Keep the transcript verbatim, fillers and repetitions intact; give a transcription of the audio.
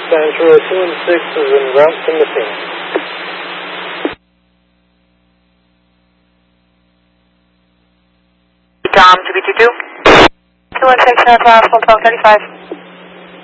Central two and six is en route to missing. Dom, two B two two. two one six, Aircraft, one twelve thirty-five.